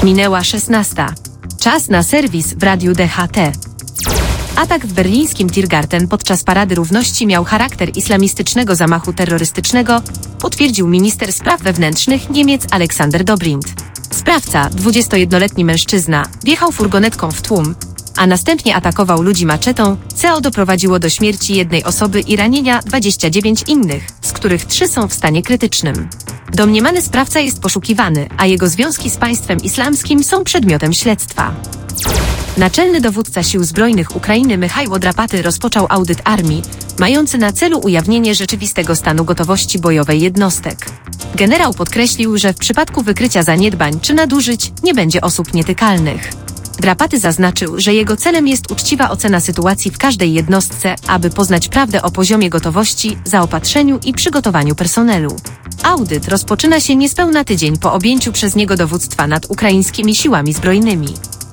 Minęła 16. Czas na serwis w Radiu DHT. Atak w berlińskim Tiergarten podczas Parady Równości miał charakter islamistycznego zamachu terrorystycznego, potwierdził minister spraw wewnętrznych Niemiec Alexander Dobrindt. Sprawca, 21-letni mężczyzna, wjechał furgonetką w tłum, a następnie atakował ludzi maczetą, co doprowadziło do śmierci jednej osoby i ranienia 29 innych, z których 3 są w stanie krytycznym. Domniemany sprawca jest poszukiwany, a jego związki z państwem islamskim są przedmiotem śledztwa. Naczelny dowódca Sił Zbrojnych Ukrainy Michał Drapaty rozpoczął audyt armii, mający na celu ujawnienie rzeczywistego stanu gotowości bojowej jednostek. Generał podkreślił, że w przypadku wykrycia zaniedbań czy nadużyć nie będzie osób nietykalnych. Drapaty zaznaczył, że jego celem jest uczciwa ocena sytuacji w każdej jednostce, aby poznać prawdę o poziomie gotowości, zaopatrzeniu i przygotowaniu personelu. Audyt rozpoczyna się niespełna tydzień po objęciu przez niego dowództwa nad ukraińskimi siłami zbrojnymi.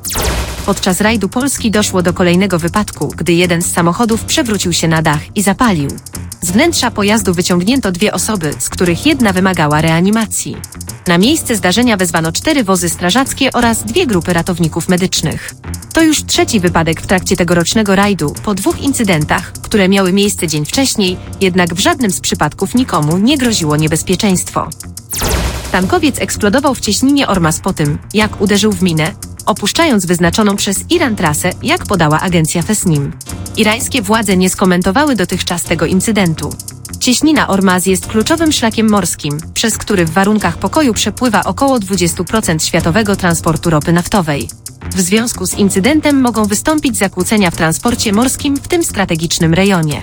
Podczas rajdu Polski doszło do kolejnego wypadku, gdy jeden z samochodów przewrócił się na dach i zapalił. Z wnętrza pojazdu wyciągnięto 2 osoby, z których jedna wymagała reanimacji. Na miejsce zdarzenia wezwano 4 wozy strażackie oraz 2 grupy ratowników medycznych. To już 3. wypadek w trakcie tegorocznego rajdu, po 2 incydentach, które miały miejsce dzień wcześniej, jednak w żadnym z przypadków nikomu nie groziło niebezpieczeństwo. Tankowiec eksplodował w cieśninie Ormas po tym, jak uderzył w minę, opuszczając wyznaczoną przez Iran trasę, jak podała agencja FESNIM. Irańskie władze nie skomentowały dotychczas tego incydentu. Cieśnina Ormaz jest kluczowym szlakiem morskim, przez który w warunkach pokoju przepływa około 20% światowego transportu ropy naftowej. W związku z incydentem mogą wystąpić zakłócenia w transporcie morskim w tym strategicznym rejonie.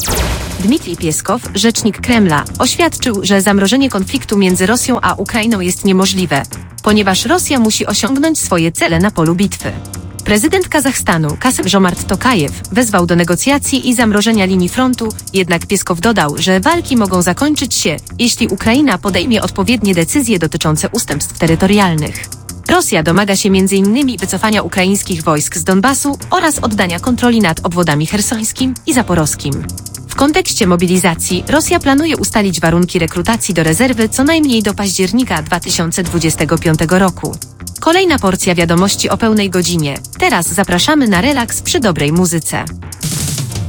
Dmitrij Pieskow, rzecznik Kremla, oświadczył, że zamrożenie konfliktu między Rosją a Ukrainą jest niemożliwe, ponieważ Rosja musi osiągnąć swoje cele na polu bitwy. Prezydent Kazachstanu Kasym-Żomart Tokajew wezwał do negocjacji i zamrożenia linii frontu, jednak Pieskow dodał, że walki mogą zakończyć się, jeśli Ukraina podejmie odpowiednie decyzje dotyczące ustępstw terytorialnych. Rosja domaga się m.in. wycofania ukraińskich wojsk z Donbasu oraz oddania kontroli nad obwodami chersońskim i zaporowskim. W kontekście mobilizacji Rosja planuje ustalić warunki rekrutacji do rezerwy co najmniej do października 2025 roku. Kolejna porcja wiadomości o pełnej godzinie. Teraz zapraszamy na relaks przy dobrej muzyce.